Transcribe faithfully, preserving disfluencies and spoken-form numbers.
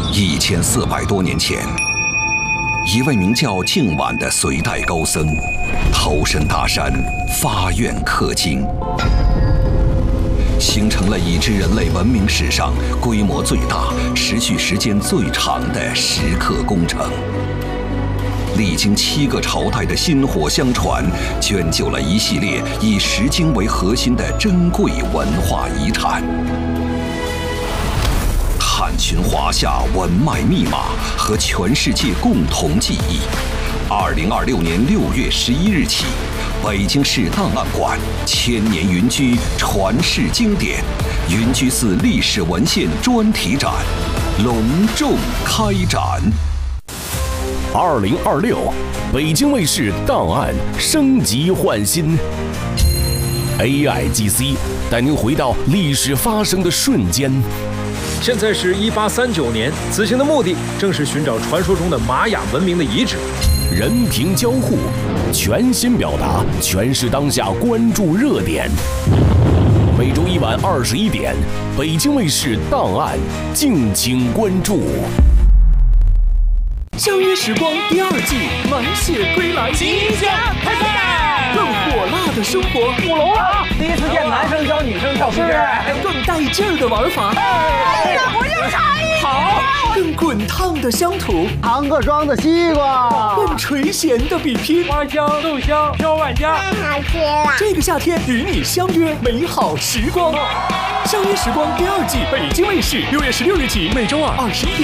一千四百多年前，一位名叫净晚的隋代高僧，投身大山，发愿刻经，形成了已知人类文明史上规模最大、持续时间最长的石刻工程。历经七个朝代的薪火相传，捐就了一系列以石经为核心的珍贵文化遗产。探寻华夏文脉密码和全世界共同记忆。二零二六年六月十一日起，北京市档案馆千年云居传世经典云居寺历史文献专题展隆重开展。 二零二六，北京卫视档案升级换新 ，A I G C 带您回到历史发生的瞬间。 现在是一八三九年，此行的目的正是寻找传说中的玛雅文明的遗址。 人平交互，全新表达诠释当下关注热点。每周一晚二十一点，北京卫视档案，敬请关注。 相约时光第二季满血归来， 即将开赛， 更火辣的生活， 舞龙啊！第一次见男生教女生跳皮筋， 更带劲儿的玩法， 哎，那不就差一好，更滚烫的乡土， 唐各庄的西瓜， 更垂涎的比拼， 花香豆香飘万家， 太好吃了！ 这个夏天与你相约美好时光，相约时光第二季，北京卫视六月十六日起，每周二二十一点。